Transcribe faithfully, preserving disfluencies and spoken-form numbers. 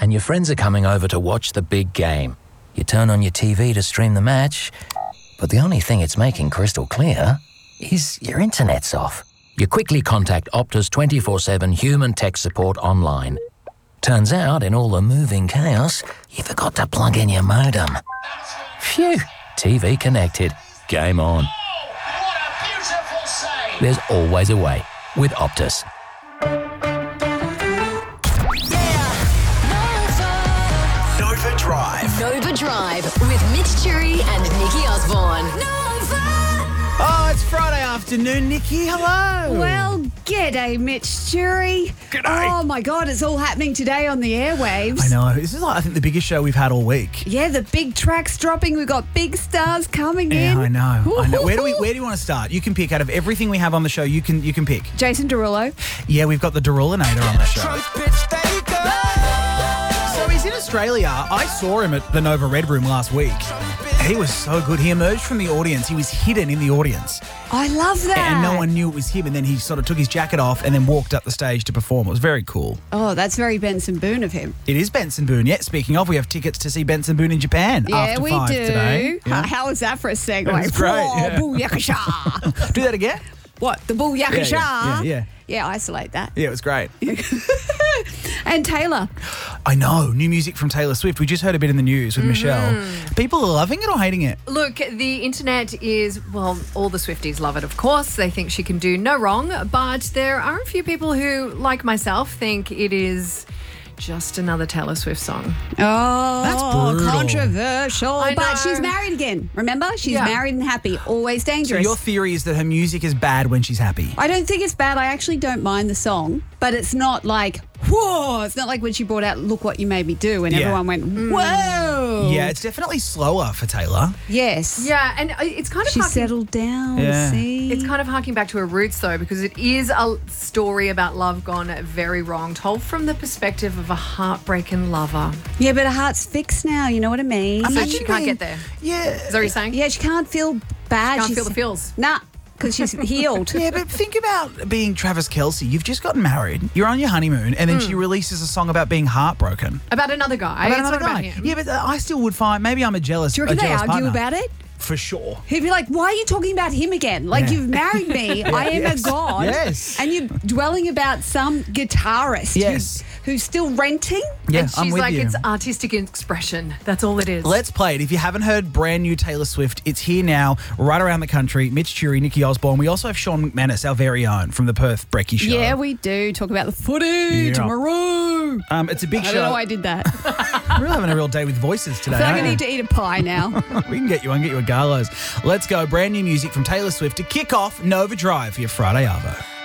and your friends are coming over to watch the big game. You turn on your T V to stream the match, but the only thing it's making crystal clear is your internet's off. You quickly contact Optus twenty-four seven human tech support online. Turns out, in all the moving chaos, you forgot to plug in your modem. Phew, T V connected. Game on. There's always a way with Optus. Nova Drive. Nova Drive with Mitch Churi and Nikki Osborne. Oh, it's Friday afternoon, Nikki. Hello. Well, g'day, Mitch Churi. G'day. Oh, my God, it's all happening today on the airwaves. I know. This is, like, I think, the biggest show we've had all week. Yeah, the big track's dropping. We've got big stars coming Yeah, in. I know. I know. Where do we Where do you want to start? You can pick out of everything we have on the show. You can You can pick. Jason Derulo. Yeah, we've got the Derulinator on the show. So he's in Australia. I saw him at the Nova Red Room last week. He was so good. He emerged from the audience. He was hidden in the audience. I love that. And no one knew it was him. And then he sort of took his jacket off and then walked up the stage to perform. It was very cool. Oh, that's very Benson Boone of him. It is Benson Boone. Yeah, speaking of, we have tickets to see Benson Boone in Japan Yeah, after we five do. today. Yeah. How was that for a segue? That's great, Oh, yeah. booyakasha. Do that again? What? The booyakasha? Yeah, yeah, yeah. Yeah, isolate that. Yeah, it was great. And Taylor. I know. New music from Taylor Swift. We just heard a bit in the news with Michelle. People are loving it or hating it? Look, the internet is, well, all the Swifties love it, of course. They think she can do no wrong. But there are a few people who, like myself, think it is just another Taylor Swift song. Oh, That's brutal. controversial. I But know. she's married again. Remember? She's Yeah. married and happy. Always So dangerous. your theory is that her music is bad when she's happy? I don't think it's bad. I actually don't mind the song, but it's not like, whoa. It's not like when she brought out Look What You Made Me Do and Yeah. everyone went, whoa. Yeah, it's definitely slower for Taylor. Yes. Yeah, and it's kind of She harking, settled down, Yeah. see? it's kind of harking back to her roots, though, because it is a story about love gone very wrong, told from the perspective of a heartbroken lover. Yeah, but her heart's fixed now, you know what I mean? So Imagine she can't being- get there. Yeah. Is that what you're saying? Yeah, she can't feel bad. Can't She's- feel the feels. Nah, because she's healed. Yeah, but think about being Travis Kelce. You've just gotten married. You're on your honeymoon, and then she releases a song about being heartbroken. About another guy. About it's another not guy. about him. Yeah, but uh, I still would find, maybe I'm a jealous Do you reckon a they jealous argue partner. about it? For sure. He'd be like, why are you talking about him again? Like, Yeah. you've married me. I am Yes. a god. Yes. And you're dwelling about some guitarist Yes. who's, who's still renting. Yeah, and she's I'm with like, you. it's artistic expression. That's all it is. Let's play it. If you haven't heard brand new Taylor Swift, it's here now, right around the country. Mitch Churi, Nikki Osborne. We also have Sean McManus, our very own, from the Perth Brekkie Show. Yeah, we do. Talk about the footy Yeah. tomorrow. Um, it's a big I show. don't know why I did that. We're really having a real day with voices today. I feel like I aren't need to eat a pie now. we? We can get you one, get you a Garlo's. Let's go. Brand new music from Taylor Swift to kick off Nova Drive for your Friday Arvo.